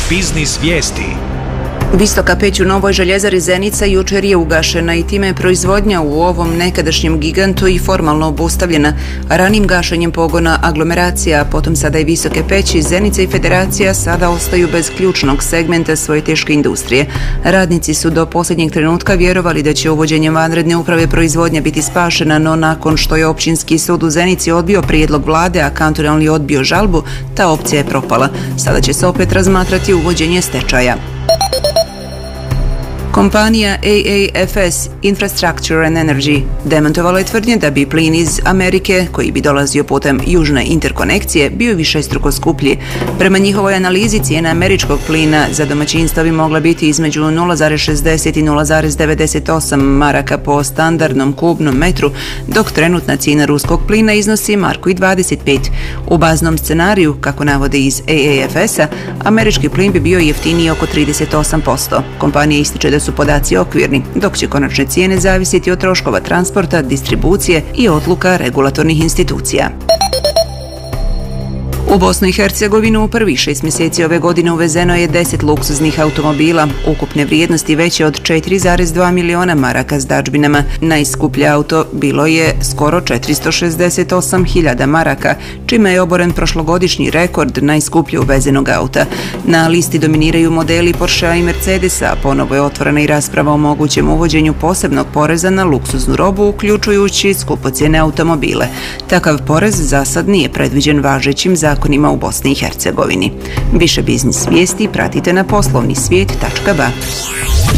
Biznis vijesti. Visoka peć u Novoj željezari Zenica jučer je ugašena i time je proizvodnja u ovom nekadašnjem gigantu i formalno obustavljena. Ranim gašenjem pogona aglomeracija, potom sada i Visoke peći, Zenica i Federacija sada ostaju bez ključnog segmenta svoje teške industrije. Radnici su do posljednjeg trenutka vjerovali da će uvođenjem vanredne uprave proizvodnja biti spašena, no nakon što je Općinski sud u Zenici odbio prijedlog vlade, a kantonalni odbio žalbu, ta opcija je propala. Sada će se opet razmatrati uvođenje stečaja. Kompanija AAFS Infrastructure and Energy demantovala je tvrdnje da bi plin iz Amerike, koji bi dolazio putem južne interkonekcije, bio višestruko skuplji. Prema njihovoj analizi cijena američkog plina za domaćinstva bi mogla biti između 0,60 i 0,98 maraka po standardnom kubnom metru, dok trenutna cijena ruskog plina iznosi marku i 25. U baznom scenariju, kako navode iz AAFS-a, američki plin bi bio jeftiniji oko 38%. Kompanija ističe da su podaci okvirni, dok će konačne cijene zavisiti od troškova transporta, distribucije i odluka regulatornih institucija. U Bosnu i Hercegovinu u prvih 6 mjeseci ove godine uvezeno je 10 luksuznih automobila, ukupne vrijednosti veće od 4,2 miliona maraka s dadžbinama. Najskuplje auto bilo je skoro 468.000 maraka, čime je oboren prošlogodišnji rekord najskuplje uvezenog auta. Na listi dominiraju modeli Porschea i Mercedesa, a ponovo je otvorena i rasprava o mogućem uvođenju posebnog poreza na luksuznu robu, uključujući skupocjene automobile. Takav porez za sad nije predviđen važećim zakonima u Bosni i Hercegovini. Više biznis vijesti pratite na poslovnisvijet.ba.